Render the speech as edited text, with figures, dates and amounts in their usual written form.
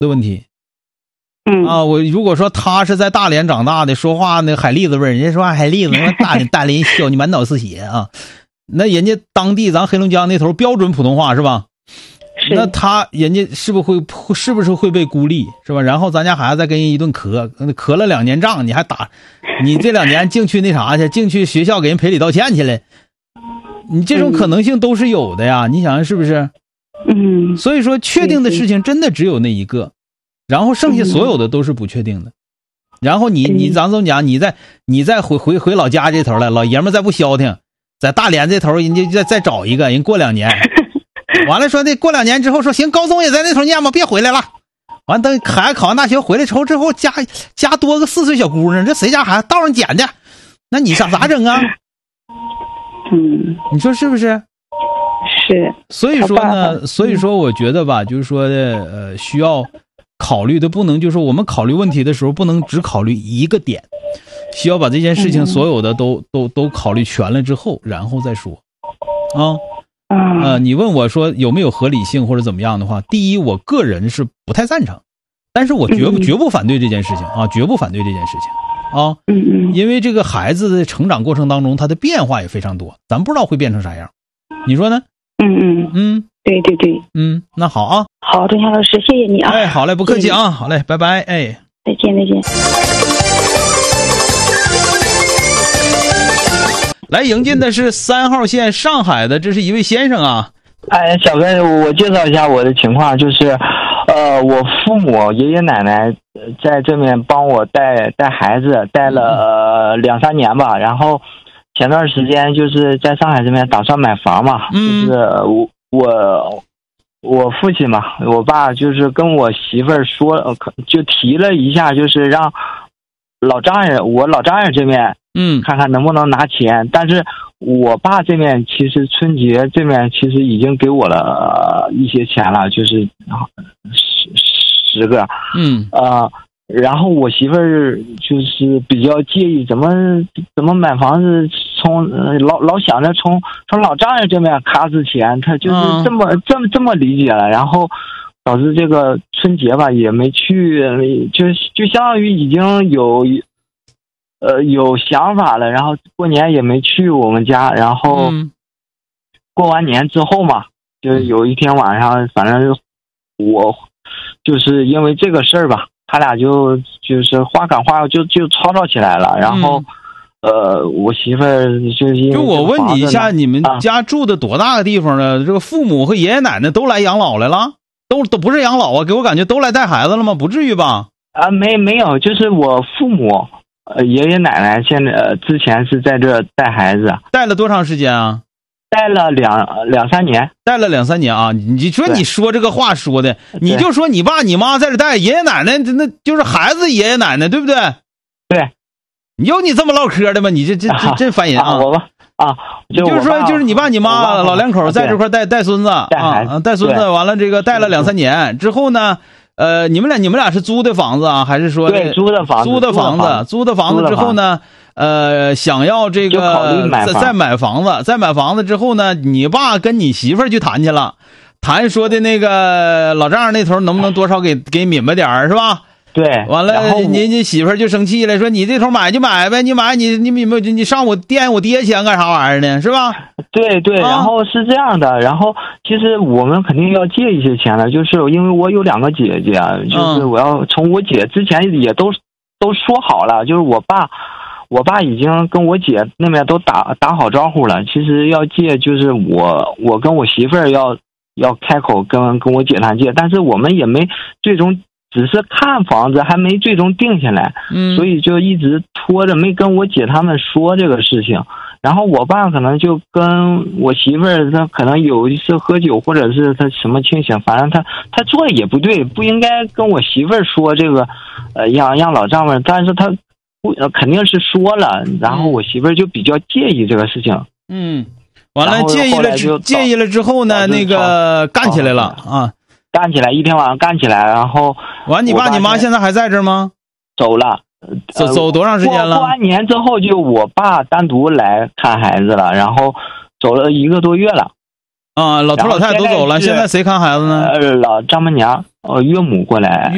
的问题。我如果说他是在大连长大的，说话那海蛎子味儿，人家说话海蛎子，大连笑你满脑是血啊，那人家当地咱黑龙江那头标准普通话是吧？那人家是不是会被孤立是吧？然后咱家孩子再跟人一顿咳了2年仗，你还打，你这2年净去那啥去，净去学校给人赔礼道歉去了，你这种可能性都是有的呀，你想想是不是？所以说确定的事情真的只有那一个，然后剩下所有的都是不确定的。然后咱总讲，你再回老家这头来，老爷们再不消停，在大连这头人家再找一个人，过2年。完了说过2年之后说行，高中也在那头念吧，别回来了。完等孩子考完大学回来之后家多个4岁小姑娘，这谁家孩子道上捡的？那你咋整啊？你说是不是？ 是。 所以说我觉得吧，就是说的需要考虑的不能就是我们考虑问题的时候不能只考虑一个点，需要把这件事情所有的都考虑全了之后，然后再说你问我说有没有合理性或者怎么样的话，第一我个人是不太赞成，但是我绝不反对这件事情啊，绝不反对这件事情啊。因为这个孩子的成长过程当中他的变化也非常多，咱不知道会变成啥样，你说呢？ 对对对。 那好啊。 好，钟霞老师谢谢你啊。 好嘞，不客气啊。好嘞，拜拜。 再见。 来迎进的是3号线上海的，这是一位先生啊。 小哥，我介绍一下我的情况，就是我父母爷爷奶奶在这边帮我带孩子，带了2-3年吧。然后前段时间就是在上海这边打算买房嘛，就是我父亲嘛，我爸就是跟我媳妇儿说，就提了一下，就是让我老丈人这边看看能不能拿钱。但是我爸这边其实春节这边其实已经给我了一些钱了，就是10个。然后我媳妇儿就是比较介意怎么买房子，从老想着从老丈人这边卡子钱，他就是这么理解了，然后导致这个春节吧也没去，就相当于已经有想法了，然后过年也没去我们家，然后过完年之后嘛，就有一天晚上，反正我就是因为这个事儿吧，他俩就是话赶话就吵起来了，然后我媳妇儿就我问你一下，你们家住的多大的地方呢？这个父母和爷爷奶奶都来养老来了，都不是养老啊，给我感觉都来带孩子了吗？不至于吧？ 没有，就是我父母爷爷奶奶现在之前是在这带孩子， 带了多长时间啊？ 带了2-3年， 带了2-3年啊！你说这个话说的，你就说你爸你妈在这带，爷爷奶奶那就是孩子爷爷奶奶，对不对？ 对， 有你这么唠嗑的吗？你这真烦人啊！ 我吧就是说就是你爸你妈老两口在这块带孙子带孙子，完了这个带了2-3年之后呢，你们俩是租的房子啊，还是说对租的房子之后呢？想要这个再买房子之后呢，你爸跟你媳妇儿去谈去了，谈说的那个老丈人那头能不能多少给抿巴点儿是吧？ 对， 完了你媳妇儿就生气了，说你这头买就买呗，你买你上我垫我爹钱干啥玩意儿呢？是吧？ 对，然后是这样的，然后其实我们肯定要借一些钱的，就是因为我有2个姐姐，就是我要从我姐之前也都说好了，就是我爸已经跟我姐那边都打好招呼了，其实要借就是我跟我媳妇儿要开口跟我姐她借，但是我们也没最终，只是看房子还没最终定下来，所以就一直拖着没跟我姐他们说这个事情。然后我爸可能就跟我媳妇儿，他可能有一次喝酒，或者是他什么清醒，反正他做的也不对，不应该跟我媳妇儿说这个，让老丈人，但是他肯定是说了，然后我媳妇儿就比较介意这个事情。 完了介意了之后呢，那个干起来了啊， 干起来，一天晚上干起来，然后完你爸你妈现在还在这吗？ 走了。 走多长时间了？ 过完年之后就我爸单独来看孩子了，然后走了1个多月了。 老头老太太都走了，现在谁看孩子呢？ 老丈母娘岳母过来